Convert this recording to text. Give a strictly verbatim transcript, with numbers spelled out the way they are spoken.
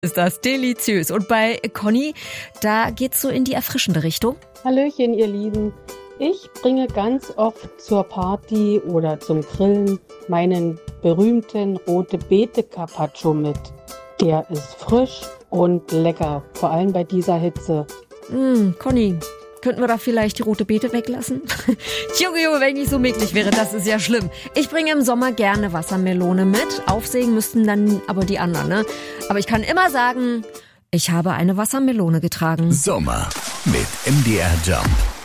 Ist das deliziös. Und bei Conny, da geht's so in die erfrischende Richtung. Hallöchen, ihr Lieben. Ich bringe ganz oft zur Party oder zum Grillen meinen berühmten rote Beete Carpaccio mit. Der ist frisch und lecker, vor allem bei dieser Hitze. Mm, Conny, könnten wir da vielleicht die rote Beete weglassen? Junge, Junge, wenn ich nicht so micklig wäre, das ist ja schlimm. Ich bringe im Sommer gerne Wassermelone mit. Aufsägen müssten dann aber die anderen, ne? Aber ich kann immer sagen, ich habe eine Wassermelone getragen. Sommer mit M D R Jump.